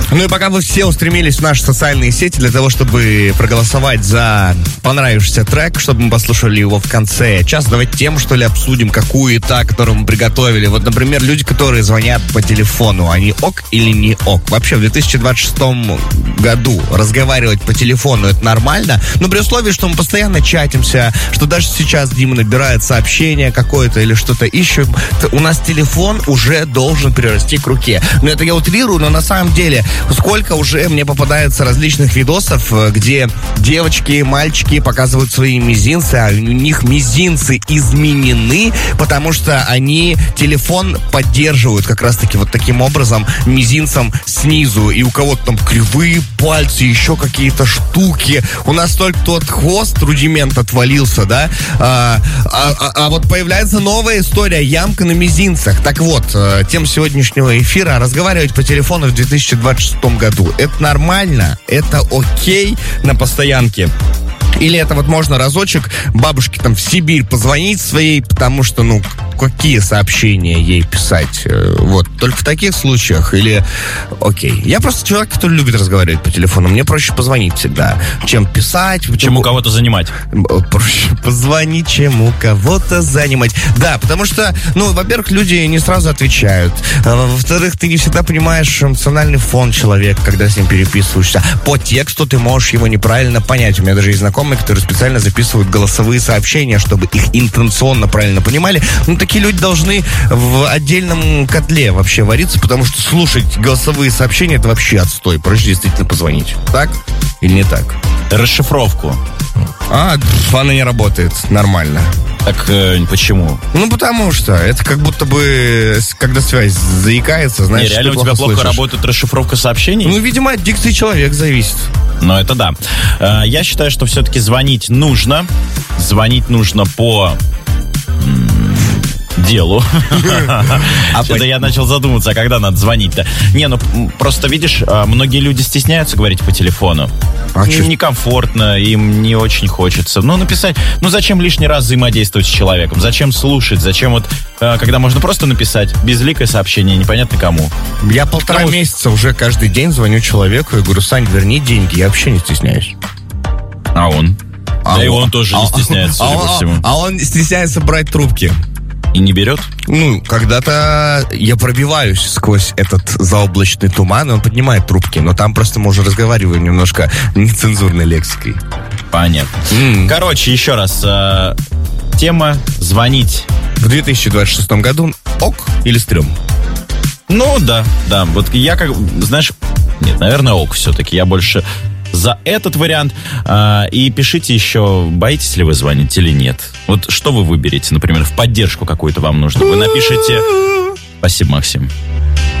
Ну и пока вы все устремились в наши социальные сети для того, чтобы проголосовать за понравившийся трек, чтобы мы послушали его в конце часа, давайте тему, что ли, обсудим какую-то, которую мы приготовили. Вот, например, люди, которые звонят по телефону, они ок или не ок? Вообще, в 2026 году разговаривать по телефону — это нормально? Но при условии, что мы постоянно чатимся, что даже сейчас Дима набирает сообщение какое-то или что-то ищем, у нас телефон уже должен перерасти к руке. Но это я утрирую, но на самом деле сколько уже мне попадается различных видосов, где девочки и мальчики показывают свои мизинцы, а у них мизинцы изменены, потому что они телефон поддерживают как раз-таки вот таким образом, мизинцем снизу. И у кого-то там кривые пальцы, еще какие-то штуки. У нас только тот хвост, рудимент отвалился, да? А вот появляется новая история, ямка на мизинцах. Так вот, тема сегодняшнего эфира — разговаривать по телефону в 2026 году. Это нормально? Это окей на постоянке? Или это вот можно разочек бабушке там в Сибирь позвонить своей, потому что, ну, какие сообщения ей писать? Вот, только в таких случаях? Или окей. Я просто человек, который любит разговаривать по телефону. Мне проще позвонить всегда, чем писать. Чем у кого-то занимать. Проще позвонить, чем у кого-то занимать. Да, потому что, ну, во-первых, люди не сразу отвечают. Во-вторых, ты не всегда понимаешь эмоциональный фон человека, когда с ним переписываешься. По тексту ты можешь его неправильно понять. У меня даже есть знакомые, которые специально записывают голосовые сообщения, чтобы их интенционно правильно понимали. Ну, такие люди должны в отдельном котле вообще вариться, потому что слушать голосовые сообщения — это вообще отстой. Проще действительно позвонить. Так или не так? Расшифровку. Она не работает нормально. Так почему? Ну, потому что это как будто бы, когда связь заикается, знаешь, реально у тебя плохо работает расшифровка сообщений? Ну, видимо, от дикции человека зависит. Ну, это да. Я считаю, что все-таки звонить нужно. Звонить нужно по делу. Что-то я начал задумываться, а когда надо звонить-то? Не, ну просто видишь, многие люди стесняются говорить по телефону. Им некомфортно, им не очень хочется. Ну, написать, ну зачем лишний раз взаимодействовать с человеком? Зачем слушать? Зачем вот, когда можно просто написать безликое сообщение, непонятно кому? Я полтора месяца уже каждый день звоню человеку и говорю: Сань, верни деньги. Я вообще не стесняюсь. А он? Да и он тоже не стесняется, судя по всему. А он стесняется брать трубки. И не берет? Ну, когда-то я пробиваюсь сквозь этот заоблачный туман, и он поднимает трубки, но там просто мы уже разговариваем немножко нецензурной лексикой. Понятно. Короче, еще раз. Тема звонить. В 2026 году ок или стрём? Ну, да. Вот я как, знаешь, нет, наверное, ок все-таки. Я больше за этот вариант. И пишите еще, боитесь ли вы звонить или нет. Вот что вы выберете, например, в поддержку какую-то вам нужно. Вы напишите... Спасибо, Максим.